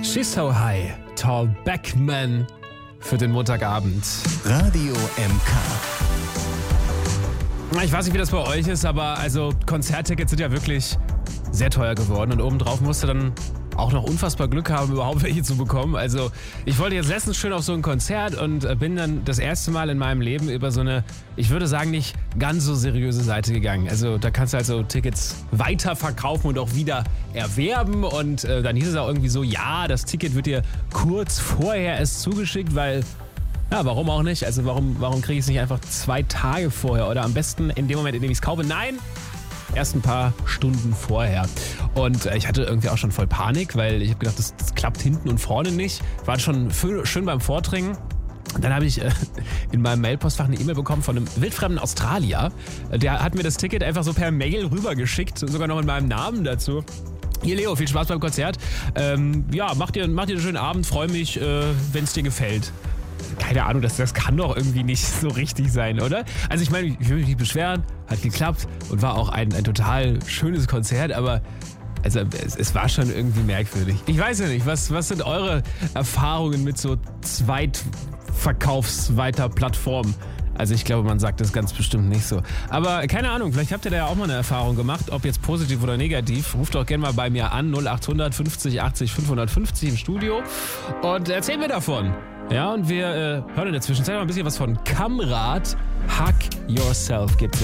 She's So High, Tall Backman für den Montagabend. Radio MK. Ich weiß nicht, wie das bei euch ist, aber also Konzerttickets sind ja wirklich sehr teuer geworden und obendrauf musst du dann auch noch unfassbar Glück haben, überhaupt welche zu bekommen. Also ich wollte jetzt letztens schön auf so ein Konzert und bin dann das erste Mal in meinem Leben über so eine, ich würde sagen, nicht ganz so seriöse Seite gegangen. Also da kannst du also Tickets weiterverkaufen und auch wieder erwerben und dann hieß es auch irgendwie so, ja, das Ticket wird dir kurz vorher erst zugeschickt, weil ja, warum auch nicht? Also warum kriege ich es nicht einfach 2 Tage vorher oder am besten in dem Moment, in dem ich es kaufe? Nein! Erst ein paar Stunden vorher. Und ich hatte irgendwie auch schon voll Panik, weil ich habe gedacht, das klappt hinten und vorne nicht. War schon schön beim Vordringen. Dann habe ich in meinem Mailpostfach eine E-Mail bekommen von einem wildfremden Australier. Der hat mir das Ticket einfach so per Mail rübergeschickt, sogar noch in meinem Namen dazu. Hier Leo, viel Spaß beim Konzert. Ja, mach dir einen schönen Abend, freue mich, wenn es dir gefällt. Keine Ahnung, das kann doch irgendwie nicht so richtig sein, oder? Also ich meine, ich will mich nicht beschweren, hat geklappt und war auch ein total schönes Konzert, aber also es war schon irgendwie merkwürdig. Ich weiß ja nicht, was sind eure Erfahrungen mit so Zweitverkaufsweiter-Plattformen? Also ich glaube, man sagt das ganz bestimmt nicht so. Aber keine Ahnung, vielleicht habt ihr da ja auch mal eine Erfahrung gemacht, ob jetzt positiv oder negativ. Ruft doch gerne mal bei mir an, 0800 50 80 550 im Studio und erzählt mir davon. Ja, und wir hören in der Zwischenzeit noch ein bisschen was von Kamrat. Hug Yourself gibt's.